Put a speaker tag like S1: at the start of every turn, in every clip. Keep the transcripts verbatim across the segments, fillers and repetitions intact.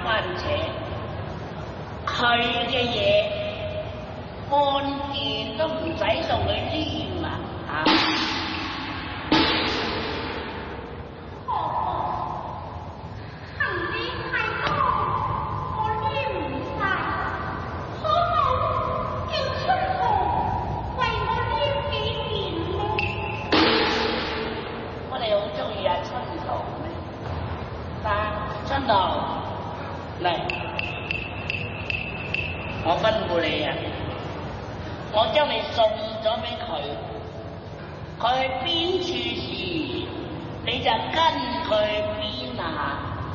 S1: 番茄，佢嘅嘢半件都唔使同佢黏啊！嚇！春桃，嚟，我吩咐你啊，我將你送咗俾佢，佢去邊處時，你就跟佢邊啊！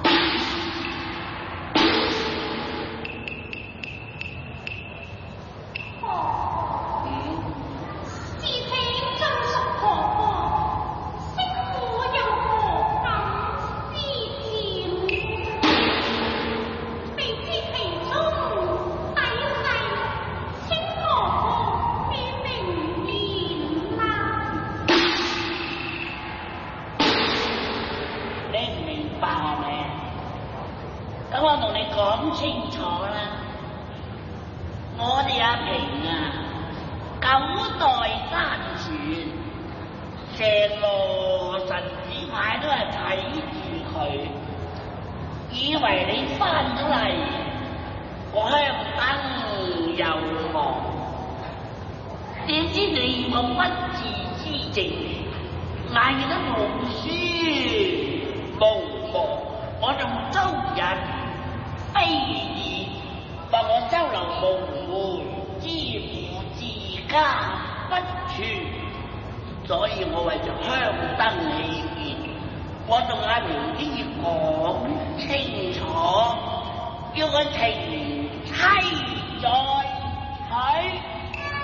S1: 咁我同你講清楚啦，我哋阿平啊，九代山傳，成羅神子牌都係睇住佢，以為你翻咗嚟，我香燈又忙，點知你個不治之症，嗌得無書無望，我仲遭人非議，話我周流無門，之父自家不全，所以我為咗香燈起見，我同阿明啲講清楚，叫佢停妻。